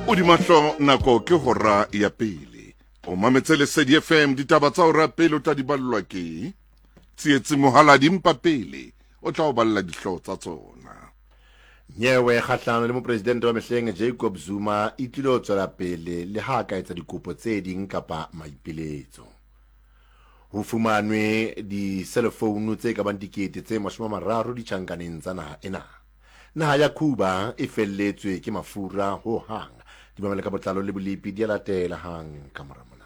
o di mahlo nako ke hora ya pele o mametse Lesedi FM ditaba tsa hora pele o tla di ballwa ke tsietse mohala dimpa pele o tla o balla dihlo tsa tsona. Nyewe kgahlano le mopresidente wa mehleng Jacob Zuma e tlile ho tswela pele le ha ka etsa dikopo tse ding kapa maipiletso. Ho fumanwe di cellphone tse ka bang dikete tse 30 ditjhankaneng tsa naha ena. Naha ya Cuba e felletswe ke mafura ho hang. Di mamela ka botlalo le bolipi di a latela hang ka mora.